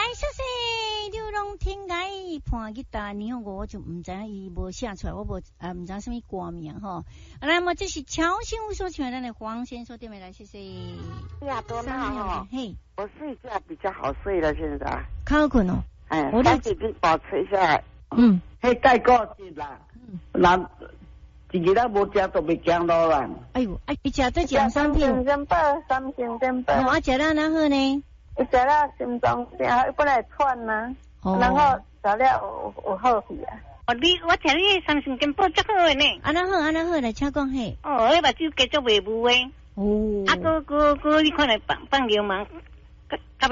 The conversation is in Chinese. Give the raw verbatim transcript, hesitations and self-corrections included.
谢谢流浪天涯伴吉他，你好，我就唔知伊无写出来，我无啊唔知什么歌名吼。啊，那么这是乔新屋所请来的黄先生电话来，谢谢。 呀，多那哈， 嘿， 我睡觉比较好睡了，现在。 靠困哦。 哎，我赶紧保持一下。 嗯。 嘿，盖过去啦。嗯。那一日咱无食都袂惊到啦。 哎呦，哎，伊食这奖商品。 三星宝，三星电宝。 哦，啊，食了哪好呢？ 伊食了心脏病，伊本来喘呐，然后食了有有好去啊。 哦，你我听你三星电宝足好诶呢。 啊，那好，啊，那好来，请讲嘿。 哦，迄目睭继续袂雾诶。 哦。 啊，哥哥哥，你看来放放流氓。